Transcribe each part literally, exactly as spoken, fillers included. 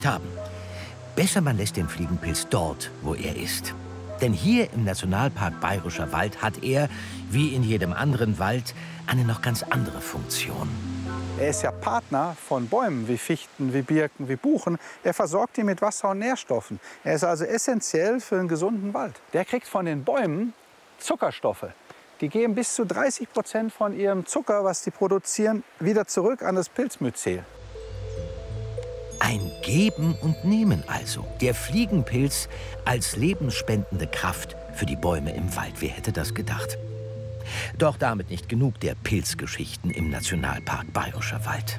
haben. Besser, man lässt den Fliegenpilz dort, wo er ist. Denn hier im Nationalpark Bayerischer Wald hat er, wie in jedem anderen Wald, eine noch ganz andere Funktion. Er ist ja Partner von Bäumen wie Fichten, wie Birken, wie Buchen. Er versorgt die mit Wasser und Nährstoffen. Er ist also essentiell für einen gesunden Wald. Der kriegt von den Bäumen Zuckerstoffe. Die geben bis zu dreißig Prozent von ihrem Zucker, was sie produzieren, wieder zurück an das Pilzmyzel. Ein Geben und Nehmen also. Der Fliegenpilz als lebensspendende Kraft für die Bäume im Wald. Wer hätte das gedacht? Doch damit nicht genug der Pilzgeschichten im Nationalpark Bayerischer Wald.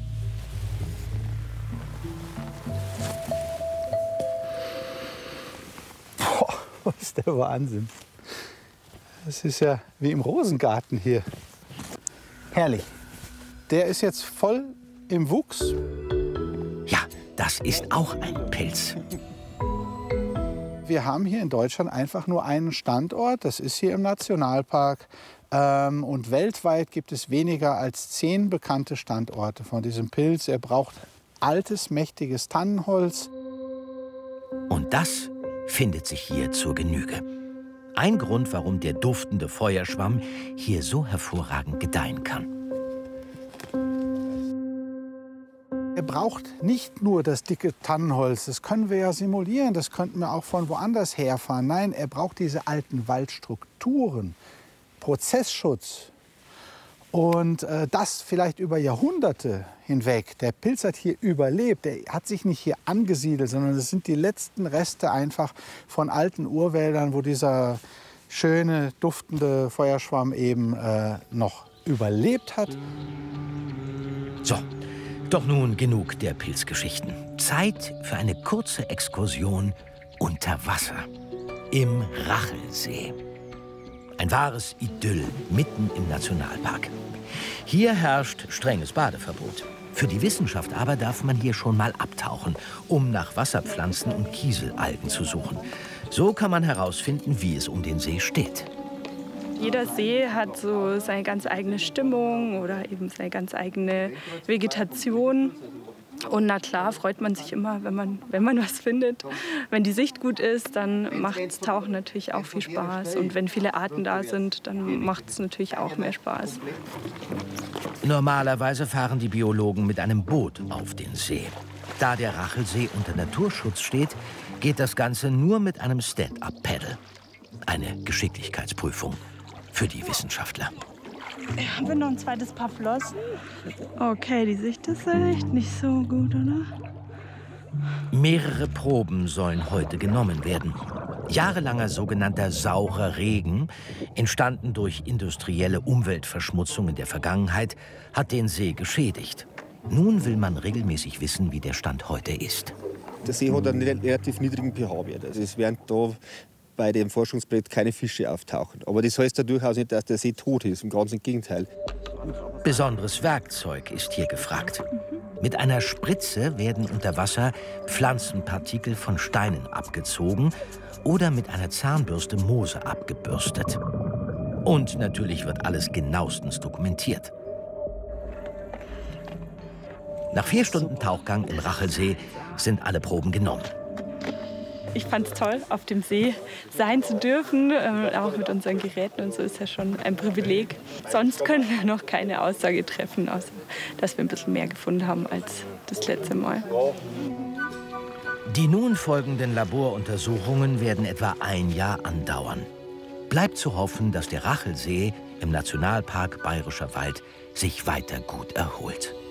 Boah, was ist der Wahnsinn. Das ist ja wie im Rosengarten hier. Herrlich. Der ist jetzt voll im Wuchs. Ja, das ist auch ein Pilz. Wir haben hier in Deutschland einfach nur einen Standort, das ist hier im Nationalpark. Ähm, und weltweit gibt es weniger als zehn bekannte Standorte von diesem Pilz. Er braucht altes, mächtiges Tannenholz. Und das findet sich hier zur Genüge. Ein Grund, warum der duftende Feuerschwamm hier so hervorragend gedeihen kann. Er braucht nicht nur das dicke Tannenholz, das können wir ja simulieren, das könnten wir auch von woanders herfahren. Nein, er braucht diese alten Waldstrukturen, Prozessschutz und äh, das vielleicht über Jahrhunderte hinweg. Der Pilz hat hier überlebt, er hat sich nicht hier angesiedelt, sondern es sind die letzten Reste einfach von alten Urwäldern, wo dieser schöne, duftende Feuerschwamm eben äh, noch überlebt hat. So. Doch nun genug der Pilzgeschichten. Zeit für eine kurze Exkursion unter Wasser. Im Rachelsee. Ein wahres Idyll mitten im Nationalpark. Hier herrscht strenges Badeverbot. Für die Wissenschaft aber darf man hier schon mal abtauchen, um nach Wasserpflanzen und Kieselalgen zu suchen. So kann man herausfinden, wie es um den See steht. Jeder See hat so seine ganz eigene Stimmung oder eben seine ganz eigene Vegetation. Und na klar freut man sich immer, wenn man, wenn man was findet. Wenn die Sicht gut ist, dann macht das Tauchen natürlich auch viel Spaß. Und wenn viele Arten da sind, dann macht es natürlich auch mehr Spaß. Normalerweise fahren die Biologen mit einem Boot auf den See. Da der Rachelsee unter Naturschutz steht, geht das Ganze nur mit einem Stand-up-Paddle. Eine Geschicklichkeitsprüfung für die Wissenschaftler. Haben wir noch ein zweites Paar Flossen? Okay, die Sicht ist echt nicht so gut, oder? Mehrere Proben sollen heute genommen werden. Jahrelanger sogenannter saurer Regen, entstanden durch industrielle Umweltverschmutzung in der Vergangenheit, hat den See geschädigt. Nun will man regelmäßig wissen, wie der Stand heute ist. Der See hat einen relativ niedrigen pH-Wert. Also es werden da bei dem Forschungsprojekt keine Fische auftauchen. Aber das heißt ja durchaus nicht, dass der See tot ist. Im ganzen Gegenteil. Besonderes Werkzeug ist hier gefragt. Mit einer Spritze werden unter Wasser Pflanzenpartikel von Steinen abgezogen oder mit einer Zahnbürste Moose abgebürstet. Und natürlich wird alles genauestens dokumentiert. Nach vier Stunden Tauchgang im Rachelsee sind alle Proben genommen. Ich fand es toll, auf dem See sein zu dürfen, äh, auch mit unseren Geräten und so ist ja schon ein Privileg. Sonst können wir noch keine Aussage treffen, außer dass wir ein bisschen mehr gefunden haben als das letzte Mal. Die nun folgenden Laboruntersuchungen werden etwa ein Jahr andauern. Bleibt zu hoffen, dass der Rachelsee im Nationalpark Bayerischer Wald sich weiter gut erholt.